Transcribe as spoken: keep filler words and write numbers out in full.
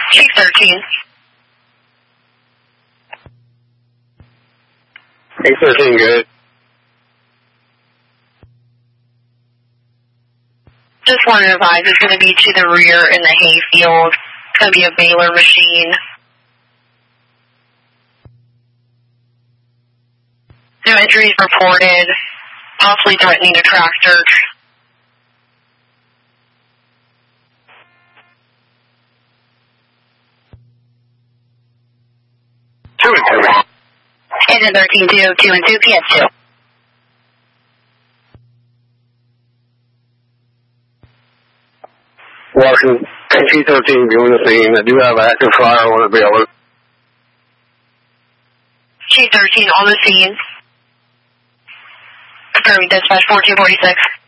Chief thirteen. Chief thirteen, good. Just wanted to advise it's going to be to the rear in the hayfield. It's going to be a baler machine. No injuries reported. Possibly threatening a tractor. Two and two. Engine thirteen two, two and two, P S two. Washington, Chief thirteen, viewing the scene. I do have active fire on the baler. Chief thirteen on the scene. Confirming dispatch fourteen forty-six.